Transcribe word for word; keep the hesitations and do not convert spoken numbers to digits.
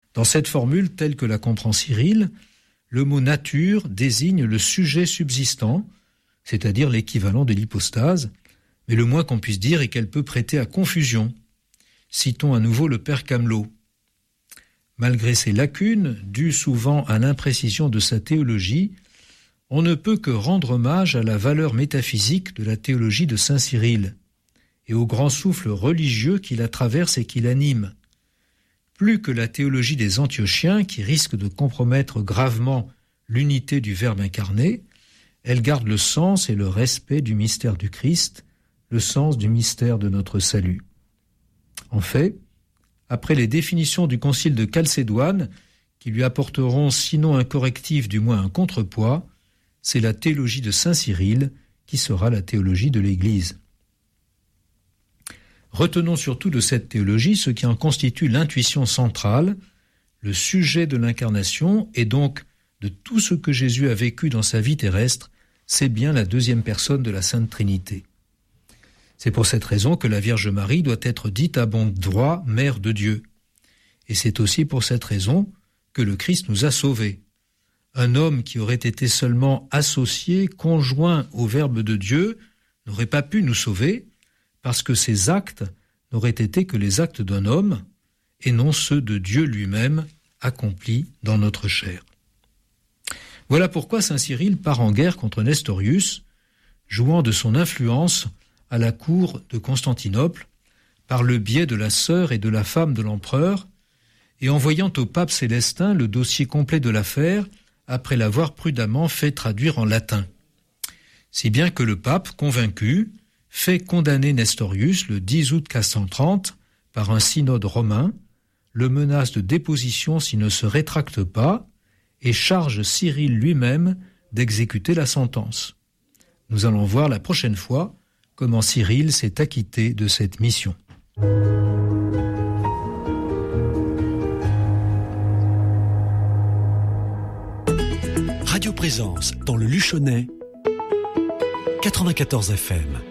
Dans cette formule, telle que la comprend Cyril, le mot nature désigne le sujet subsistant, c'est-à-dire l'équivalent de l'hypostase, mais le moins qu'on puisse dire est qu'elle peut prêter à confusion. Citons à nouveau le père Camelot. Malgré ses lacunes, dues souvent à l'imprécision de sa théologie, on ne peut que rendre hommage à la valeur métaphysique de la théologie de saint Cyril et au grand souffle religieux qui la traverse et qui l'anime. Plus que la théologie des Antiochiens, qui risque de compromettre gravement l'unité du Verbe incarné, elle garde le sens et le respect du mystère du Christ, le sens du mystère de notre salut. En fait, après les définitions du concile de Chalcédoine, qui lui apporteront sinon un correctif, du moins un contrepoids, c'est la théologie de saint Cyril qui sera la théologie de l'Église. Retenons surtout de cette théologie ce qui en constitue l'intuition centrale, le sujet de l'incarnation et donc de tout ce que Jésus a vécu dans sa vie terrestre, c'est bien la deuxième personne de la Sainte Trinité. C'est pour cette raison que la Vierge Marie doit être dite à bon droit Mère de Dieu. Et c'est aussi pour cette raison que le Christ nous a sauvés. Un homme qui aurait été seulement associé, conjoint au Verbe de Dieu, n'aurait pas pu nous sauver, parce que ses actes n'auraient été que les actes d'un homme, et non ceux de Dieu lui-même accomplis dans notre chair. Voilà pourquoi saint Cyril part en guerre contre Nestorius, jouant de son influence à la cour de Constantinople, par le biais de la sœur et de la femme de l'empereur, et envoyant au pape Célestin le dossier complet de l'affaire, après l'avoir prudemment fait traduire en latin. Si bien que le pape, convaincu, fait condamner Nestorius le dix août quatre cent trente par un synode romain, le menace de déposition s'il ne se rétracte pas et charge Cyril lui-même d'exécuter la sentence. Nous allons voir la prochaine fois comment Cyril s'est acquitté de cette mission. Radio Présence dans le Luchonnais, quatre-vingt-quatorze F M.